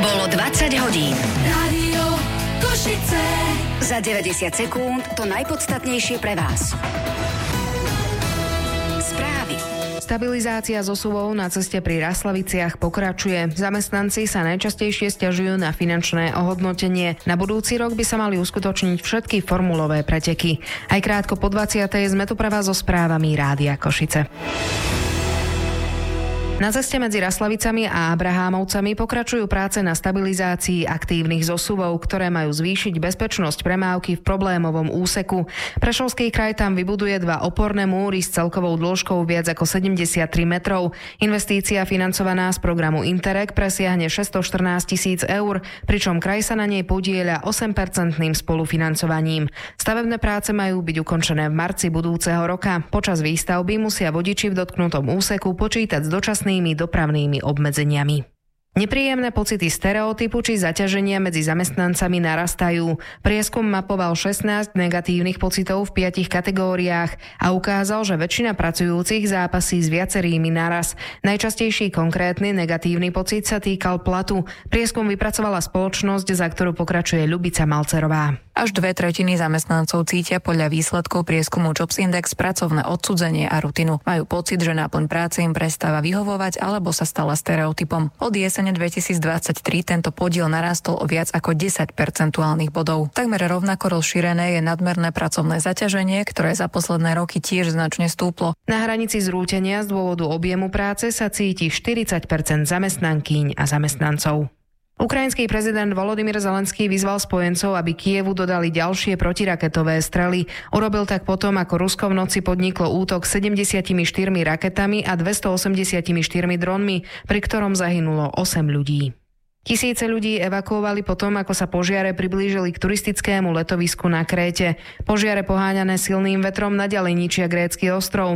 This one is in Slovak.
Bolo 20 hodín. Rádio Košice. Za 90 sekúnd to najpodstatnejšie pre vás. Správy. Stabilizácia zosuvov na ceste pri Raslaviciach pokračuje. Zamestnanci sa najčastejšie sťažujú na finančné ohodnotenie. Na budúci rok by sa mali uskutočniť všetky formulové preteky. Aj krátko po 20. sme tu pre vás so správami Rádia Košice. Na ceste medzi Raslavicami a Abrahámovcami pokračujú práce na stabilizácii aktívnych zosuvov, ktoré majú zvýšiť bezpečnosť premávky v problémovom úseku. Prešovský kraj tam vybuduje 2 oporné múry s celkovou dĺžkou viac ako 73 metrov. Investícia financovaná z programu Interreg presiahne 614 000 eur, pričom kraj sa na nej podieľa 8% spolufinancovaním. Stavebné práce majú byť ukončené v marci budúceho roka. Počas výstavby musia vodiči v dotknutom úseku počítať s dočasnými dopravnými obmedzeniami. Nepríjemné pocity stereotypu či zaťaženia medzi zamestnancami narastajú. Prieskum mapoval 16 negatívnych pocitov v 5 kategóriách a ukázal, že väčšina pracujúcich zápasí s viacerými naraz. Najčastejší konkrétny negatívny pocit sa týkal platu. Prieskum vypracovala spoločnosť, za ktorú pokračuje Ľubica Malcerová. Až 2/3 zamestnancov cítia podľa výsledkov prieskumu JobsIndex pracovné odcudzenie a rutinu. Majú pocit, že náplň práce im prestáva vyhovovať alebo sa stala stereotypom. Od jesene 2023 tento podiel narastol o viac ako 10 percentuálnych bodov. Takmer rovnako rozšírené je nadmerné pracovné zaťaženie, ktoré za posledné roky tiež značne stúplo. Na hranici zrútenia z dôvodu objemu práce sa cíti 40% zamestnankyň a zamestnancov. Ukrajinský prezident Volodymyr Zelenský vyzval spojencov, aby Kyjevu dodali ďalšie protiraketové strely. Urobil tak potom, ako Rusko v noci podniklo útok 74 raketami a 284 dronmi, pri ktorom zahynulo 8 ľudí. Tisíce ľudí evakuovali potom, ako sa požiare priblížili k turistickému letovisku na Kréte. Požiare poháňané silným vetrom naďalej ničia grécky ostrov.